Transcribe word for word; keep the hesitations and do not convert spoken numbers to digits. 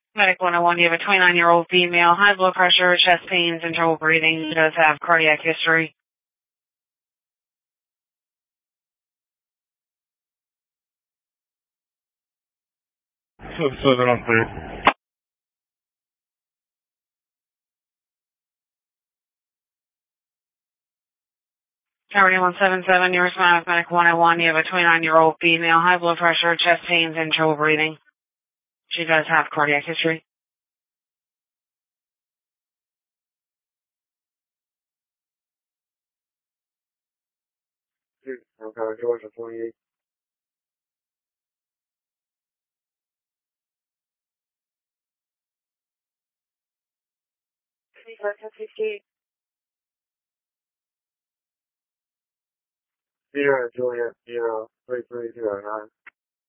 Medic one oh one, you have a twenty-nine-year-old female, high blood pressure, chest pains, and trouble breathing. She does have cardiac history. So, so they're not clear. Tower one seven seven, you respond with Medic one oh one, you have a twenty-nine-year-old female, high blood pressure, chest pains, and trouble breathing. She does have cardiac history. Okay, Georgia twenty-eight. Sierra Juliet, Sierra three three zero nine.